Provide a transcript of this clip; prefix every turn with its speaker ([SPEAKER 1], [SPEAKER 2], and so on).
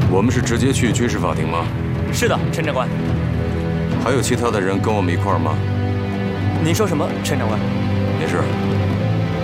[SPEAKER 1] 我们是直接去军事法庭吗？
[SPEAKER 2] 是的，陈长官。
[SPEAKER 1] 还有其他的人跟我们一块儿吗？
[SPEAKER 2] 您说什么，陈长官？
[SPEAKER 1] 没事。